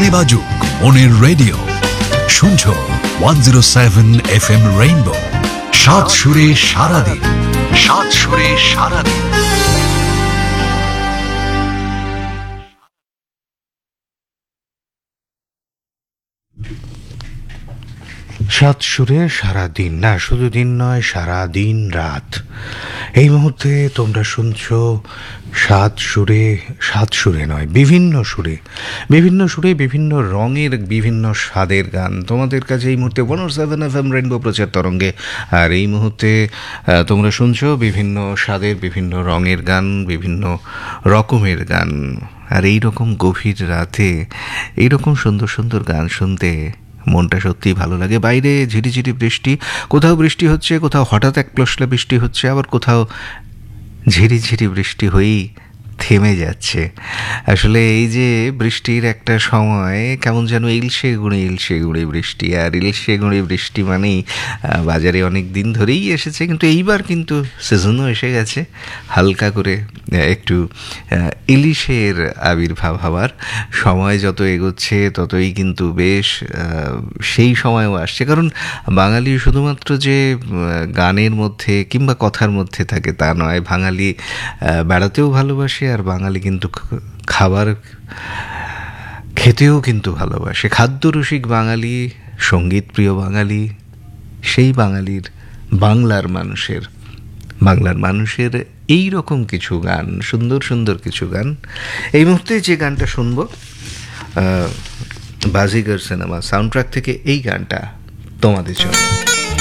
গানে বাজুক মনের রেডিও, শুনছো 107 FM রেইনবো। সাত সুরে সারাদিন, সাত সুরে সারাদিন। সাত সুরে সারাদিন, না শুধু দিন নয়, সারাদিন রাত। এই মুহূর্তে তোমরা শুনছো সাত সুরে নয়, বিভিন্ন সুরে, বিভিন্ন রঙের, বিভিন্ন স্বাদের গান তোমাদের কাছে এই মুহূর্তে 107 FM রেইনবো প্রচার তরঙ্গে। আর এই মুহূর্তে তোমরা শুনছো বিভিন্ন স্বাদের, বিভিন্ন রঙের গান, বিভিন্ন রকমের গান। আর এইরকম গভীর রাতে এইরকম সুন্দর সুন্দর গান শুনতে মনটা সত্যিই ভালো লাগে। বাইরে ঝিরিঝিরি বৃষ্টি, কোথাও বৃষ্টি হচ্ছে, কোথাও হঠাৎ এক পশলা বৃষ্টি হচ্ছে, আবার কোথাও ঝিরিঝিরি বৃষ্টি হয়েই থেমে যাচ্ছে। আসলে এই যে বৃষ্টির একটা সময় কেমন যেন ইলশে গুঁড়ে বৃষ্টি, আর ইলশে গুঁড়ে বৃষ্টি মানেই বাজারে অনেক দিন ধরেই এসেছে, কিন্তু এইবার কিন্তু সিজনও এসে গেছে। হালকা করে একটু ইলিশের আবির্ভাব হওয়ার সময় যত এগোচ্ছে ততই কিন্তু বেশ সেই সময়ও আসছে। কারণ বাঙালি শুধুমাত্র যে গানের মধ্যে কিংবা কথার মধ্যে থাকে তা নয়, বাঙালি বেড়াতেও ভালোবাসে, আর বাঙালি কিন্তু খাবার খেতেও কিন্তু ভালোবাসে। খাদ্যরসিক বাঙালি, সঙ্গীত প্রিয় বাঙালি, সেই বাঙালির বাংলার মানুষের এই রকম কিছু গান, সুন্দর সুন্দর কিছু গান। এই মুহূর্তে যে গানটা শুনবো বাজিগর সিনেমা সাউন্ডট্র্যাক থেকে, এই গানটা তোমাদের জন্য।